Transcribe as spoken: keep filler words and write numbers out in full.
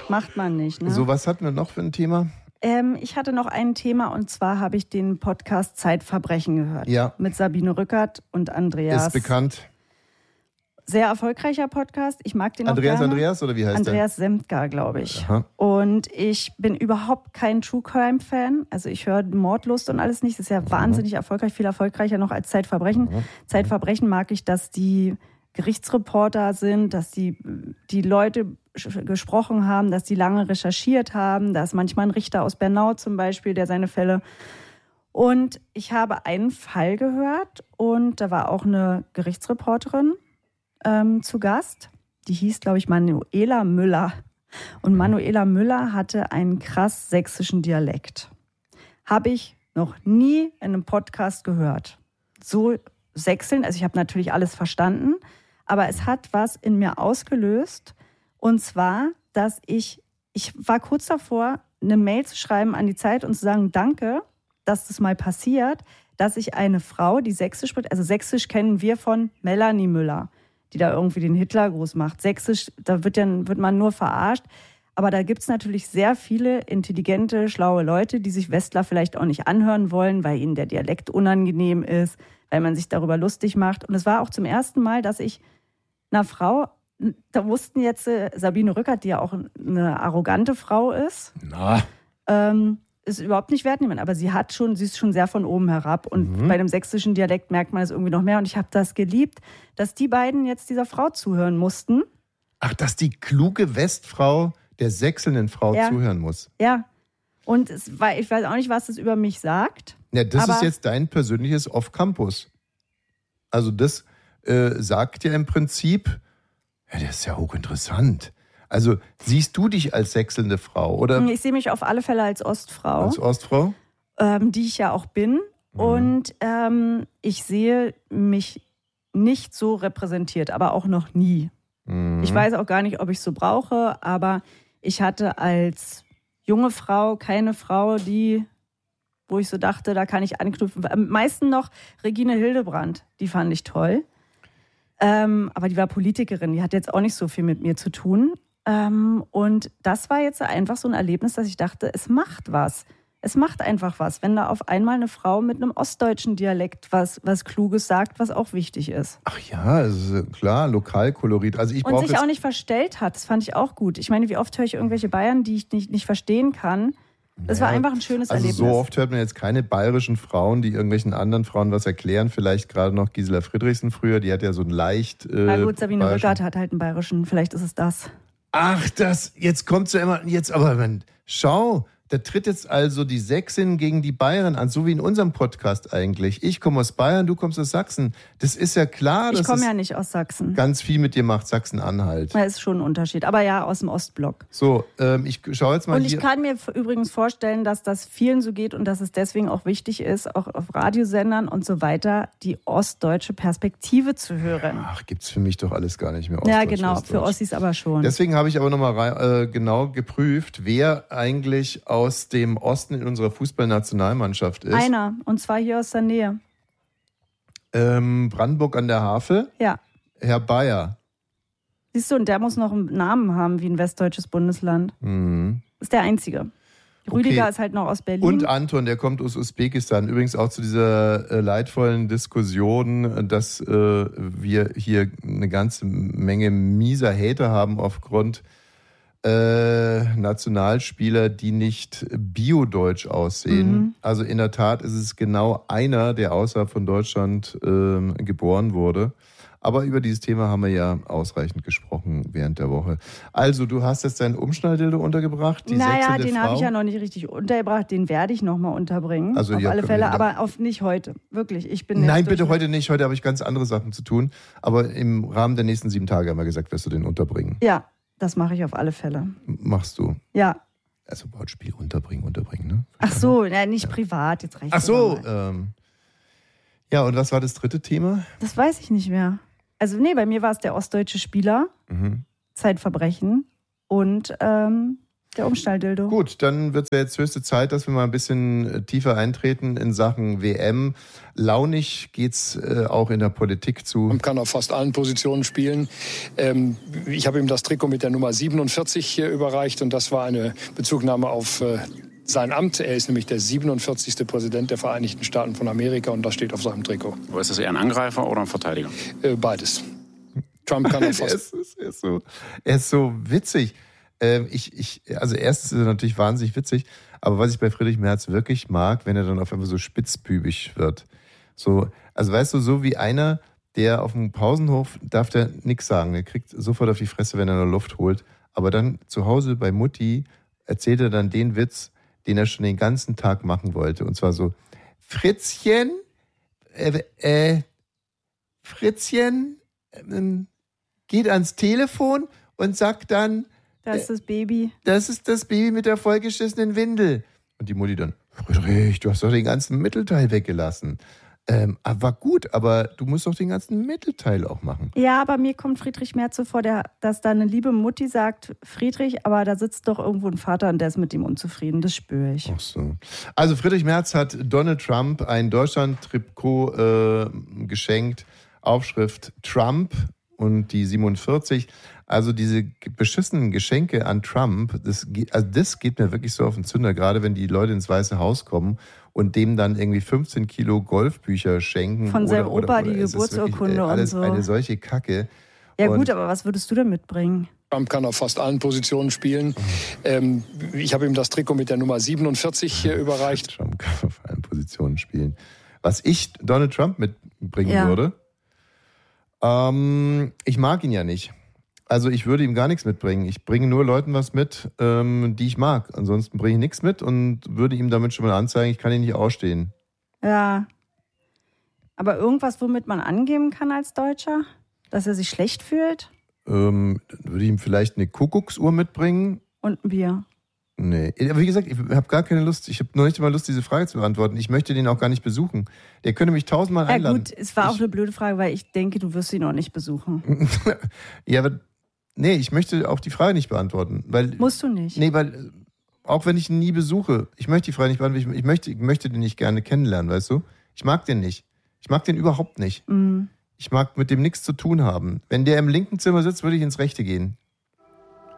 macht man nicht. Ne? So, was hatten wir noch für ein Thema? Ähm, ich hatte noch ein Thema und zwar habe ich den Podcast Zeitverbrechen gehört. Ja. Mit Sabine Rückert und Andreas. Ist bekannt. Sehr erfolgreicher Podcast. Ich mag den auch Andreas gerne. Andreas oder wie heißt Andreas der? Andreas Semtger, glaube ich. Aha. Und ich bin überhaupt kein True Crime Fan. Also ich höre Mordlust und alles nicht. Das ist ja mhm. wahnsinnig erfolgreich, viel erfolgreicher noch als Zeitverbrechen. Mhm. Zeitverbrechen mag ich, dass die Gerichtsreporter sind, dass die, die Leute gesprochen haben, dass die lange recherchiert haben. Da ist manchmal ein Richter aus Bernau zum Beispiel, der seine Fälle... Und ich habe einen Fall gehört und da war auch eine Gerichtsreporterin ähm, zu Gast. Die hieß, glaube ich, Manuela Müller. Und Manuela Müller hatte einen krass sächsischen Dialekt. Habe ich noch nie in einem Podcast gehört. So sächseln, also ich habe natürlich alles verstanden, aber es hat was in mir ausgelöst. Und zwar, dass ich, ich war kurz davor, eine Mail zu schreiben an die Zeit und zu sagen, danke, dass das mal passiert, dass ich eine Frau, die Sächsisch spricht, also Sächsisch kennen wir von Melanie Müller, die da irgendwie den Hitlergruß macht. Sächsisch, da wird, ja, wird man nur verarscht. Aber da gibt es natürlich sehr viele intelligente, schlaue Leute, die sich Westler vielleicht auch nicht anhören wollen, weil ihnen der Dialekt unangenehm ist, weil man sich darüber lustig macht. Und es war auch zum ersten Mal, dass ich einer Frau, da wussten jetzt äh, Sabine Rückert, die ja auch eine arrogante Frau ist, Na. Ähm, ist überhaupt nicht wertnehmen, aber sie hat schon, sie ist schon sehr von oben herab und mhm. bei dem sächsischen Dialekt merkt man es irgendwie noch mehr und ich habe das geliebt, dass die beiden jetzt dieser Frau zuhören mussten. Ach, dass die kluge Westfrau der sächselnden Frau ja. zuhören muss. Ja, und es war, ich weiß auch nicht, was das über mich sagt. Ja, das aber ist jetzt dein persönliches Off-Campus. Also das äh, sagt ja im Prinzip, ja, das ist ja hochinteressant. Also siehst du dich als sächselnde Frau, oder? Ich sehe mich auf alle Fälle als Ostfrau. Als Ostfrau? Ähm, die ich ja auch bin. Mhm. Und ähm, ich sehe mich nicht so repräsentiert, aber auch noch nie. Mhm. Ich weiß auch gar nicht, ob ich es so brauche, aber ich hatte als junge Frau keine Frau, die, wo ich so dachte, da kann ich anknüpfen. Am meisten noch Regine Hildebrandt, die fand ich toll. Ähm, aber die war Politikerin, die hat jetzt auch nicht so viel mit mir zu tun. Ähm, und das war jetzt einfach so ein Erlebnis, dass ich dachte, es macht was. Es macht einfach was, wenn da auf einmal eine Frau mit einem ostdeutschen Dialekt was, was Kluges sagt, was auch wichtig ist. Ach ja, ist klar, Lokalkolorit. Also ich und sich jetzt auch nicht verstellt hat, das fand ich auch gut. Ich meine, wie oft höre ich irgendwelche Bayern, die ich nicht, nicht verstehen kann. Das naja, war einfach ein schönes also Erlebnis. So oft hört man jetzt keine bayerischen Frauen, die irgendwelchen anderen Frauen was erklären. Vielleicht gerade noch Gisela Friedrichsen früher, die hat ja so ein leicht... Äh, Na gut, Sabine Rückert hat halt einen bayerischen, vielleicht ist es das. Ach, das, jetzt kommt sie immer, jetzt aber, man, schau, da tritt jetzt also die Sächsin gegen die Bayern an, so wie in unserem Podcast eigentlich. Ich komme aus Bayern, du kommst aus Sachsen. Das ist ja klar, dass ich komme ja nicht aus Sachsen. Ganz viel mit dir macht Sachsen-Anhalt. Das ist schon ein Unterschied, aber ja, aus dem Ostblock. So, ähm, ich schaue jetzt mal Und ich hier. kann mir übrigens vorstellen, dass das vielen so geht und dass es deswegen auch wichtig ist, auch auf Radiosendern und so weiter, die ostdeutsche Perspektive zu hören. Ach, gibt's für mich doch alles gar nicht mehr. Ja, genau, Ostdeutsch. Für Ossis aber schon. Deswegen habe ich aber nochmal äh, genau geprüft, wer eigentlich aus dem Osten in unserer Fußballnationalmannschaft ist. Einer, und zwar hier aus der Nähe. Ähm, Brandenburg an der Havel? Ja. Herr Bayer. Siehst du, und der muss noch einen Namen haben wie ein westdeutsches Bundesland. Mhm. Ist der einzige. Rüdiger okay. ist halt noch aus Berlin. Und Anton, der kommt aus Usbekistan. Übrigens auch zu dieser äh, leidvollen Diskussion, dass äh, wir hier eine ganze Menge mieser Hater haben aufgrund äh, Nationalspieler, die nicht biodeutsch aussehen. Mhm. Also in der Tat ist es genau einer, der außerhalb von Deutschland äh, geboren wurde. Aber über dieses Thema haben wir ja ausreichend gesprochen während der Woche. Also, du hast jetzt deinen Umschnalldildo untergebracht, die Naja, sächselnde den habe ich Frau. ja noch nicht richtig untergebracht. Den werde ich nochmal unterbringen. Also, auf ja, alle Fälle, ja. aber auf nicht heute. Wirklich, ich bin Nein, jetzt bitte durch- heute nicht. Heute habe ich ganz andere Sachen zu tun. Aber im Rahmen der nächsten sieben Tage haben wir gesagt, wirst du den unterbringen. Ja, das mache ich auf alle Fälle. Machst du. Ja. Also, Wortspiel unterbringen, unterbringen, ne? Ach so, ja, nicht ja. privat, jetzt reicht Ach so, aber mal. ähm. Ja, und was war das dritte Thema? Das weiß ich nicht mehr. Also nee, bei mir war es der ostdeutsche Spieler, mhm. Zeitverbrechen und ähm, Der Umschnalldildo. Gut, dann wird es ja jetzt höchste Zeit, dass wir mal ein bisschen tiefer eintreten in Sachen W M. Launig geht's äh, auch in der Politik zu. Man kann auf fast allen Positionen spielen. Ähm, ich habe ihm das Trikot mit der Nummer siebenundvierzig äh, überreicht und das war eine Bezugnahme auf äh, sein Amt. Er ist nämlich der siebenundvierzigste Präsident der Vereinigten Staaten von Amerika und das steht auf seinem Trikot. Aber ist das eher ein Angreifer oder ein Verteidiger? Äh, beides. Trump kann auf fast... er, ist, er, ist so, er ist so witzig. Ich, ich, also erstens ist er natürlich wahnsinnig witzig, aber was ich bei Friedrich Merz wirklich mag, wenn er dann auf einmal so spitzbübig wird. So, also weißt du, so wie einer, der auf dem Pausenhof darf der nichts sagen, der kriegt sofort auf die Fresse, wenn er noch Luft holt, aber dann zu Hause bei Mutti erzählt er dann den Witz, den er schon den ganzen Tag machen wollte, und zwar so, Fritzchen, äh, äh Fritzchen äh, geht ans Telefon und sagt dann, da ist das Baby. Das ist das Baby mit der vollgeschissenen Windel. Und die Mutti dann, Friedrich, du hast doch den ganzen Mittelteil weggelassen. Ähm, war gut, aber du musst doch den ganzen Mittelteil auch machen. Ja, aber mir kommt Friedrich Merz so vor, der, dass da eine liebe Mutti sagt, Friedrich, aber da sitzt doch irgendwo ein Vater und der ist mit ihm unzufrieden. Das spüre ich. Ach so. Also Friedrich Merz hat Donald Trump ein Deutschland-Trikot äh, geschenkt. Aufschrift Trump und die siebenundvierzig. Also diese beschissenen Geschenke an Trump, das, also das geht mir wirklich so auf den Zünder, gerade wenn die Leute ins Weiße Haus kommen und dem dann irgendwie fünfzehn Kilo Golfbücher schenken. Von seinem oder, Opa oder, oder. die Geburtsurkunde und alles so. Eine solche Kacke. Ja und gut, aber was würdest du denn mitbringen? Trump kann auf fast allen Positionen spielen. Ähm, ich habe ihm das Trikot mit der Nummer siebenundvierzig äh, überreicht. Trump kann auf allen Positionen spielen. Was ich Donald Trump mitbringen ja. würde, ähm, ich mag ihn ja nicht. Also ich würde ihm gar nichts mitbringen. Ich bringe nur Leuten was mit, ähm, die ich mag. Ansonsten bringe ich nichts mit und würde ihm damit schon mal anzeigen, ich kann ihn nicht ausstehen. Ja. Aber irgendwas, womit man angeben kann als Deutscher? Dass er sich schlecht fühlt? Ähm, dann würde ich ihm vielleicht eine Kuckucksuhr mitbringen. Und ein Bier. Nee. Aber wie gesagt, ich habe gar keine Lust. Ich habe noch nicht mal Lust, diese Frage zu beantworten. Ich möchte den auch gar nicht besuchen. Der könnte mich tausendmal ja, einladen. Ja gut, es war ich, auch eine blöde Frage, weil ich denke, du wirst ihn auch nicht besuchen. Ja, aber nee, ich möchte auch die Frage nicht beantworten. Weil, Musst du nicht. Nee, weil auch wenn ich ihn nie besuche, ich möchte die Frage nicht beantworten, ich möchte, ich möchte den nicht gerne kennenlernen, weißt du? Ich mag den nicht. Ich mag den überhaupt nicht. Mhm. Ich mag mit dem nichts zu tun haben. Wenn der im linken Zimmer sitzt, würde ich ins rechte gehen.